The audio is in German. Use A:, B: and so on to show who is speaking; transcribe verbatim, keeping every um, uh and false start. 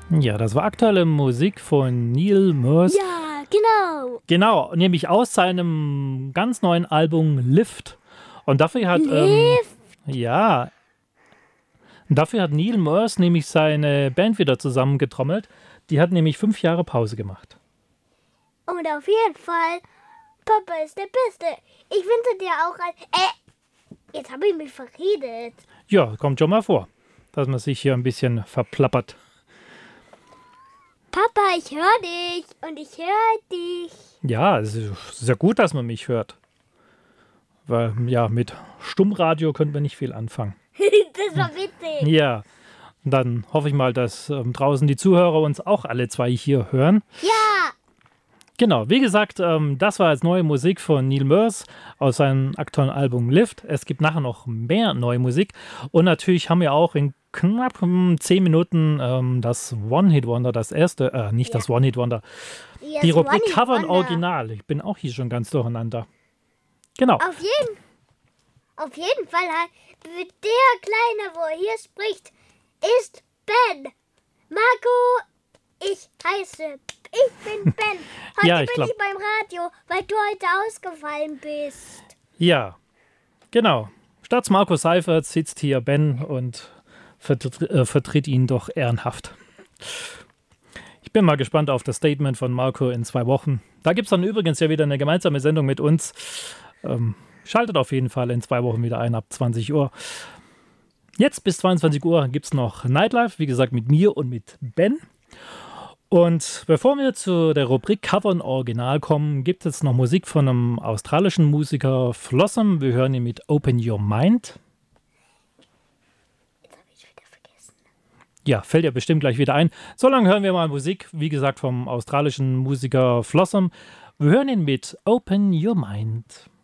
A: Ja, das war aktuelle Musik von Neil Moores.
B: Ja, genau.
A: Genau, nämlich aus seinem ganz neuen Album Lift. Und dafür hat, ähm,
B: Lift?
A: ja, dafür hat Neil Moores nämlich seine Band wieder zusammengetrommelt. Die hat nämlich fünf Jahre Pause gemacht.
B: Und auf jeden Fall, Papa ist der Beste. Ich wünsche dir auch ein... Äh, jetzt habe ich mich verredet.
A: Ja, kommt schon mal vor, dass man sich hier ein bisschen verplappert.
B: Papa, ich höre dich und ich höre dich.
A: Ja, es ist sehr gut, dass man mich hört. Weil, ja, mit Stummradio könnte man nicht viel anfangen.
B: Das war witzig.
A: Ja, und dann hoffe ich mal, dass ähm, draußen die Zuhörer uns auch alle zwei hier hören.
B: Ja.
A: Genau, wie gesagt, ähm, das war jetzt neue Musik von Neil Moores aus seinem aktuellen Album Lift. Es gibt nachher noch mehr neue Musik. Und natürlich haben wir auch in knapp ähm, zehn Minuten ähm, das One-Hit-Wonder, das erste, äh, nicht
B: Ja.
A: das One-Hit-Wonder,
B: Yes,
A: die Rubrik
B: One Hit
A: Cover und
B: Wonder.
A: Original. Ich bin auch hier schon ganz durcheinander. Genau.
B: Auf jeden, auf jeden Fall, halt, der Kleine, wo er hier spricht, ist Ben. Marco, ich heiße, ich bin Ben. Heute
A: Ja, ich
B: bin
A: glaub-
B: ich beim Radio, weil du heute ausgefallen bist.
A: Ja, genau. Statt Marco Seifert sitzt hier Ben und vertritt, äh, vertritt ihn doch ehrenhaft. Ich bin mal gespannt auf das Statement von Marco in zwei Wochen. Da gibt es dann übrigens ja wieder eine gemeinsame Sendung mit uns. Ähm, schaltet auf jeden Fall in zwei Wochen wieder ein, ab zwanzig Uhr. Jetzt bis zweiundzwanzig Uhr gibt es noch Nightlife, wie gesagt, mit mir und mit Ben. Und bevor wir zu der Rubrik Cover und Original kommen, gibt es noch Musik von einem australischen Musiker Flossom. Wir hören ihn mit Open Your Mind.
B: Jetzt habe ich wieder vergessen.
A: Ja, fällt ja bestimmt gleich wieder ein. So lange hören wir mal Musik, wie gesagt, vom australischen Musiker Flossom. Wir hören ihn mit Open Your Mind.